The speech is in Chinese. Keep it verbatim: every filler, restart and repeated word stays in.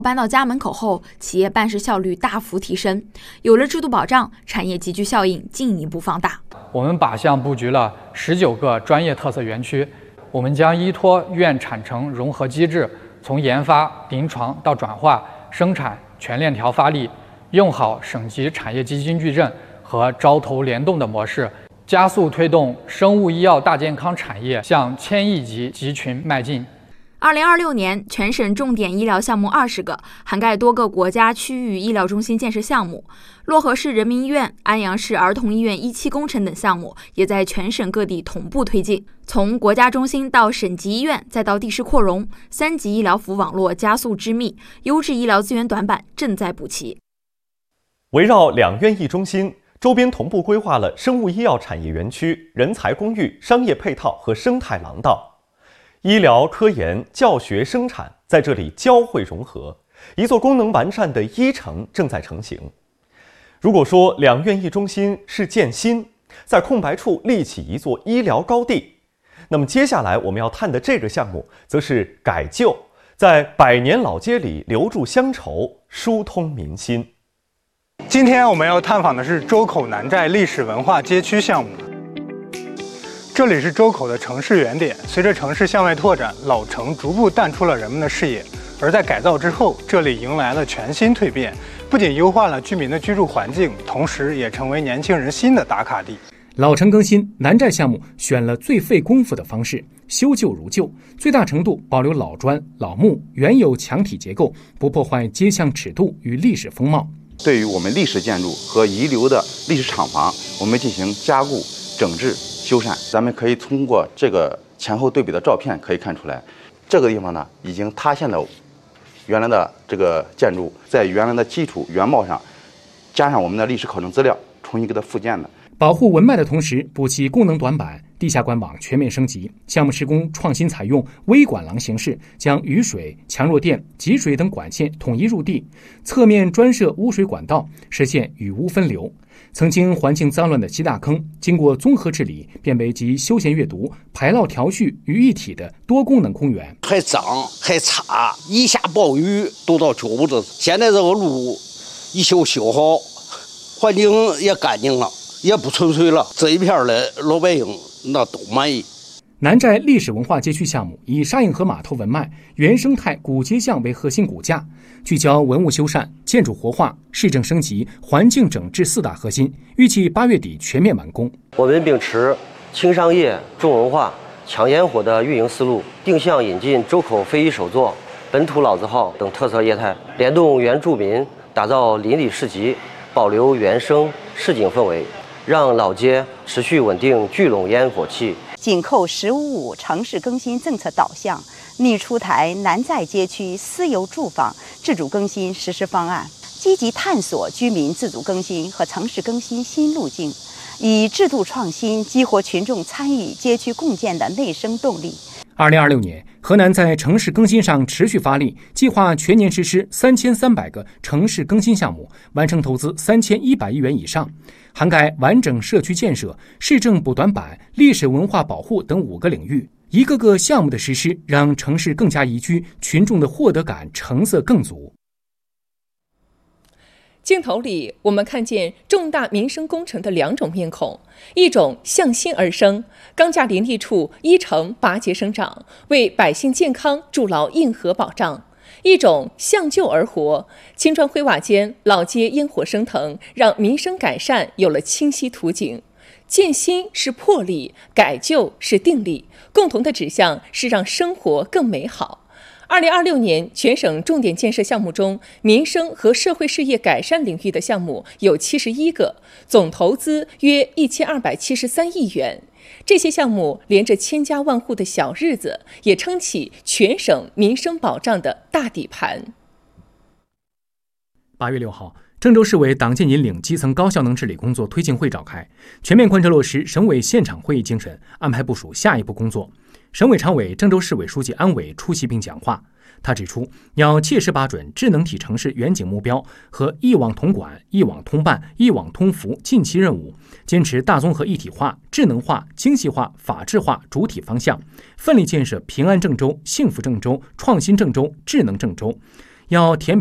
搬到家门口后，企业办事效率大幅提升，有了制度保障，产业集聚效应进一步放大。 我们靶向布局了十九个专业特色园区，我们将依托院产城融合机制，从研发、临床到转化、生产全链条发力，用好省级产业基金矩阵和招投联动的模式，加速推动生物医药大健康产业向千亿级集群迈进。 二零二六年，全省重点医疗项目二十个，涵盖多个国家区域医疗中心建设项目。漯河市人民医院、安阳市儿童医院一期工程等项目也在全省各地同步推进。从国家中心到省级医院，再到地市扩容，三级医疗服网络加速织密，优质医疗资源短板正在补齐。 围绕两院一中心，周边同步规划了生物医药产业园区、人才公寓、商业配套和生态廊道。医疗、科研、教学、生产在这里交汇融合，一座功能完善的医城正在成型。如果说两院一中心是建新，在空白处立起一座医疗高地，那么接下来我们要探的这个项目则是改旧，在百年老街里留住乡愁，疏通民心。 今天我们要探访的是周口南寨历史文化街区项目。这里是周口的城市原点，随着城市向外拓展，老城逐步淡出了人们的视野。而在改造之后，这里迎来了全新蜕变，不仅优化了居民的居住环境，同时也成为年轻人新的打卡地。 老城更新南寨项目选了最费功夫的方式，修旧如旧，最大程度保留老砖、老木原有墙体结构，不破坏街巷尺度与历史风貌。 对于我们历史建筑和遗留的历史厂房，我们进行加固、整治、修缮。咱们可以通过这个前后对比的照片可以看出来，这个地方呢已经塌陷了原来的这个建筑，在原来的基础原貌上加上我们的历史考证资料，重新给它复建的。 保护文脉的同时，补齐功能短板，地下管网全面升级。项目施工创新采用微管廊形式，将雨水、强弱电、集水等管线统一入地，侧面专设污水管道，实现雨污分流。曾经环境脏乱的七大坑，经过综合治理，变为集休闲阅读、排涝调蓄于一体的多功能公园。 还脏还差，一下暴雨都到脚不子。现在这个路一修修好，环境也干净了，也不纯粹了，这一片的老百姓那都满意。 南寨历史文化街区项目以沙映河码头文脉、原生态古街巷为核心骨架，聚焦文物修缮、建筑活化、市政升级、环境整治四大核心，预计八月底全面完工。 我们秉持轻商业、重文化、抢烟火的运营思路，定向引进周口非遗手作、本土老字号等特色业态，联动原住民，打造邻里市集，保留原生市井氛围，让老街持续稳定聚拢烟火气。 紧扣“十五五”城市更新政策导向，拟出台南寨街区私有住房自主更新实施方案，积极探索居民自主更新和城市更新新路径，以制度创新激活群众参与街区共建的内生动力。 二零二六年，河南在城市更新上持续发力，计划全年实施三千三百个城市更新项目，完成投资三千一百亿元以上，涵盖完整社区建设、市政补短板、历史文化保护等五个领域。一个个项目的实施，让城市更加宜居，群众的获得感、成色更足。 镜头里，我们看见重大民生工程的两种面孔：一种向心而生，钢架林立处，一城拔节生长，为百姓健康筑牢硬核保障；一种向旧而活，青砖灰瓦间，老街烟火升腾，让民生改善有了清晰图景。建新是魄力，改旧是定力，共同的指向是让生活更美好。二零二六年全省重点建设项目中，民生和社会事业改善领域的项目有七十一个，总投资约一千二百七十三亿元。这些项目连着千家万户的小日子，也撑起全省民生保障的大底盘。 八月六号，郑州市委党建引领基层高效能治理工作推进会召开，全面贯彻落实省委现场会议精神，安排部署下一步工作。省委常委、郑州市委书记安伟出席并讲话。他指出，要切实把准智能体城市远景目标和一网统管、一网通办、一网通服近期任务，坚持大综合一体化、智能化、精细化、法治化主体方向，奋力建设平安郑州、幸福郑州、创新郑州、智能郑州。 要填